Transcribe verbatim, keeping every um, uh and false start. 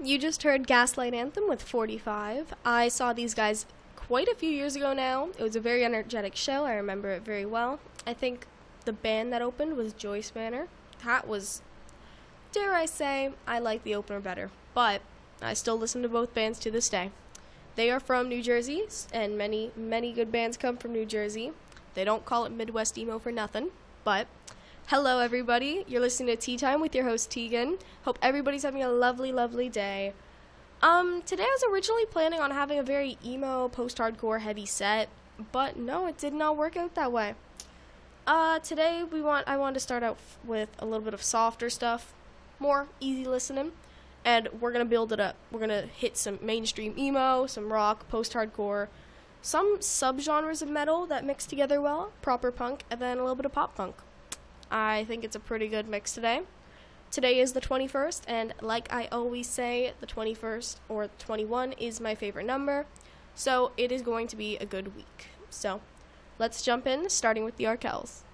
You just heard Gaslight Anthem with forty-five. I saw these guys quite a few years ago now. It was a very energetic show. I remember it very well. I think the band that opened was Joyce Manor. That was, dare I say, I like the opener better. But I still listen to both bands to this day. They are from New Jersey, and many, many good bands come from New Jersey. They don't call it Midwest Emo for nothing, but hello, everybody. You're listening to Tea Time with your host, Tegan. Hope everybody's having a lovely, lovely day. Um, today I was originally planning on having a very emo, post-hardcore heavy set, but no, it did not work out that way. Uh, today we want, I wanted to start out f- with a little bit of softer stuff, more easy listening, and we're gonna build it up. We're gonna hit some mainstream emo, some rock, post-hardcore, some subgenres of metal that mix together well, proper punk, and then a little bit of pop punk. I think it's a pretty good mix today. Today is the twenty-first, and like I always say, the twenty-first or twenty-one is my favorite number, so it is going to be a good week. So, let's jump in, starting with the Arkells.